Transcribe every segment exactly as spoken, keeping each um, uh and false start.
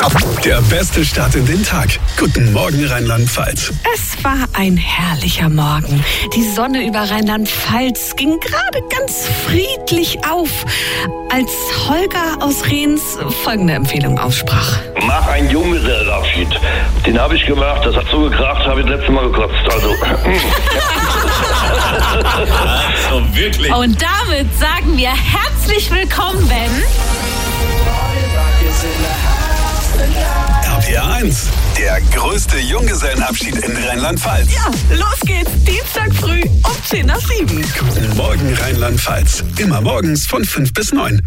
Der beste Start in den Tag. Guten Morgen Rheinland-Pfalz. Es war ein herrlicher Morgen. Die Sonne über Rheinland-Pfalz ging gerade ganz friedlich auf, als Holger aus Rehns folgende Empfehlung aussprach. Mach einen Junggesellenabschied. Den habe ich gemacht, das hat so gekracht, habe ich das letzte Mal gekotzt. Also. Also wirklich. Und damit sagen wir herzlich willkommen, Ben. R P R eins, der größte Junggesellenabschied in Rheinland-Pfalz. Ja, los geht's, Dienstag früh um zehn nach sieben. Guten Morgen Rheinland-Pfalz. Immer morgens von fünf bis neun.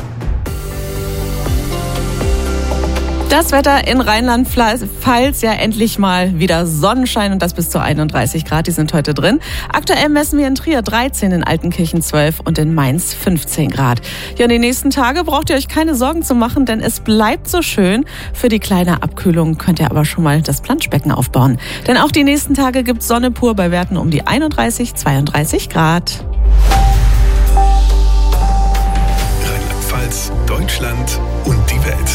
Das Wetter in Rheinland-Pfalz, ja endlich mal wieder Sonnenschein und das bis zu einunddreißig Grad, die sind heute drin. Aktuell messen wir in Trier dreizehn, in Altenkirchen zwölf und in Mainz fünfzehn Grad. Ja, in den nächsten Tagen braucht ihr euch keine Sorgen zu machen, denn es bleibt so schön. Für die kleine Abkühlung könnt ihr aber schon mal das Planschbecken aufbauen. Denn auch die nächsten Tage gibt's Sonne pur bei Werten um die einunddreißig, zweiunddreißig Grad. Rheinland-Pfalz, Deutschland und die Welt.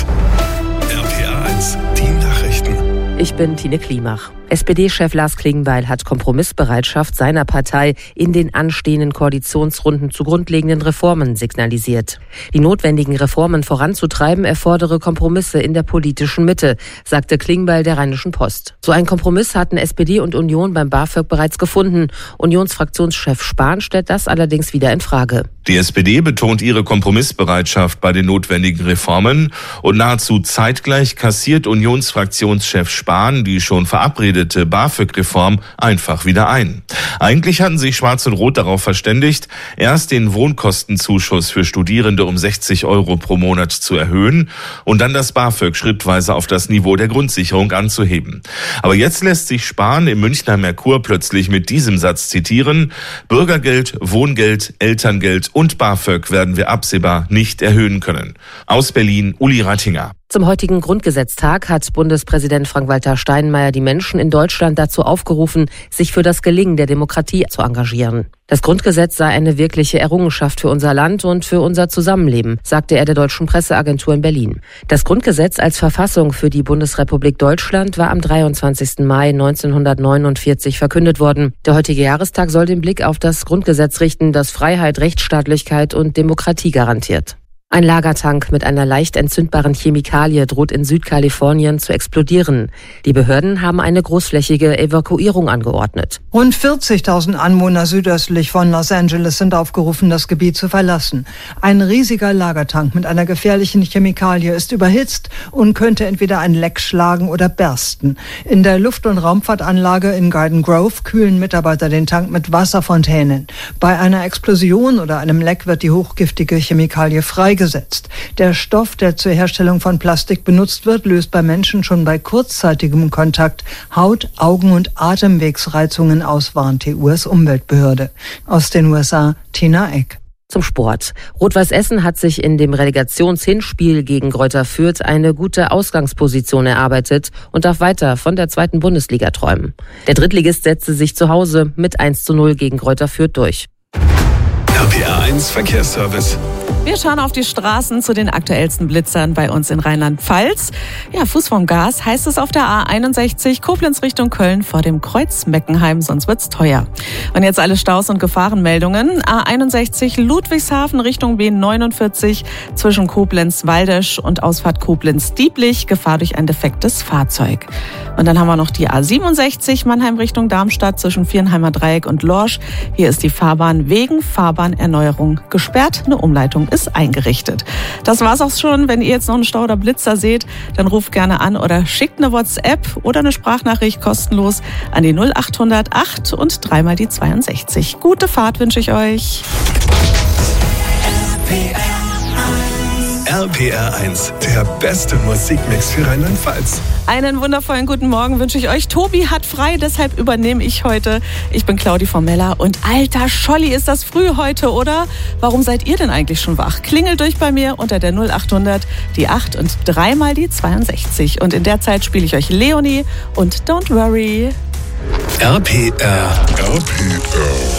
R P R eins, die Nachrichten. Ich bin Tine Klimach. S P D-Chef Lars Klingbeil hat Kompromissbereitschaft seiner Partei in den anstehenden Koalitionsrunden zu grundlegenden Reformen signalisiert. Die notwendigen Reformen voranzutreiben erfordere Kompromisse in der politischen Mitte, sagte Klingbeil der Rheinischen Post. So einen Kompromiss hatten S P D und Union beim BAföG bereits gefunden. Unionsfraktionschef Spahn stellt das allerdings wieder in Frage. Die S P D betont ihre Kompromissbereitschaft bei den notwendigen Reformen und nahezu zeitgleich kassiert Unionsfraktionschef Spahn die schon verabredete BAföG-Reform einfach wieder ein. Eigentlich hatten sich Schwarz und Rot darauf verständigt, erst den Wohnkostenzuschuss für Studierende um sechzig Euro pro Monat zu erhöhen und dann das BAföG schrittweise auf das Niveau der Grundsicherung anzuheben. Aber jetzt lässt sich Spahn im Münchner Merkur plötzlich mit diesem Satz zitieren: Bürgergeld, Wohngeld, Elterngeld und BAföG werden wir absehbar nicht erhöhen können. Aus Berlin, Uli Rattinger. Zum heutigen Grundgesetztag hat Bundespräsident Frank-Walter Steinmeier die Menschen in Deutschland dazu aufgerufen, sich für das Gelingen der Demokratie zu engagieren. Das Grundgesetz sei eine wirkliche Errungenschaft für unser Land und für unser Zusammenleben, sagte er der Deutschen Presseagentur in Berlin. Das Grundgesetz als Verfassung für die Bundesrepublik Deutschland war am dreiundzwanzigsten Mai neunzehnhundertneunundvierzig verkündet worden. Der heutige Jahrestag soll den Blick auf das Grundgesetz richten, das Freiheit, Rechtsstaatlichkeit und Demokratie garantiert. Ein Lagertank mit einer leicht entzündbaren Chemikalie droht in Südkalifornien zu explodieren. Die Behörden haben eine großflächige Evakuierung angeordnet. Rund vierzigtausend Anwohner südöstlich von Los Angeles sind aufgerufen, das Gebiet zu verlassen. Ein riesiger Lagertank mit einer gefährlichen Chemikalie ist überhitzt und könnte entweder ein Leck schlagen oder bersten. In der Luft- und Raumfahrtanlage in Garden Grove kühlen Mitarbeiter den Tank mit Wasserfontänen. Bei einer Explosion oder einem Leck wird die hochgiftige Chemikalie frei gesetzt. Der Stoff, der zur Herstellung von Plastik benutzt wird, löst bei Menschen schon bei kurzzeitigem Kontakt Haut-, Augen- und Atemwegsreizungen aus, warnt die U S-Umweltbehörde. Aus den U S A, Tina Eck. Zum Sport. Rot-Weiß Essen hat sich in dem Relegationshinspiel gegen Greuther Fürth eine gute Ausgangsposition erarbeitet und darf weiter von der zweiten Bundesliga träumen. Der Drittligist setzte sich zu Hause mit eins zu null gegen Greuther Fürth durch. R P R eins Verkehrsservice. Wir schauen auf die Straßen zu den aktuellsten Blitzern bei uns in Rheinland-Pfalz. Ja, Fuß vom Gas heißt es auf der A einundsechzig, Koblenz Richtung Köln vor dem Kreuz Meckenheim, sonst wird's teuer. Und jetzt alle Staus und Gefahrenmeldungen. A einundsechzig, Ludwigshafen Richtung B neunundvierzig, zwischen Koblenz-Waldesch und Ausfahrt Koblenz-Dieblich, Gefahr durch ein defektes Fahrzeug. Und dann haben wir noch die A siebenundsechzig, Mannheim Richtung Darmstadt, zwischen Vierenheimer Dreieck und Lorsch. Hier ist die Fahrbahn wegen Fahrbahnerneuerung gesperrt. Eine Umleitung ist eingerichtet. Das war's auch schon. Wenn ihr jetzt noch einen Stau oder Blitzer seht, dann ruft gerne an oder schickt eine WhatsApp oder eine Sprachnachricht kostenlos an die null acht null null acht und dreimal die zweiundsechzig. Gute Fahrt wünsche ich euch. R P R eins, der beste Musikmix für Rheinland-Pfalz. Einen wundervollen guten Morgen wünsche ich euch. Tobi hat frei, deshalb übernehme ich heute. Ich bin Claudi von Meller und alter Scholli, ist das früh heute, oder? Warum seid ihr denn eigentlich schon wach? Klingelt durch bei mir unter der null acht hundert, die acht und dreimal die zweiundsechzig. Und in der Zeit spiele ich euch Leonie und Don't Worry. R P R. R P R.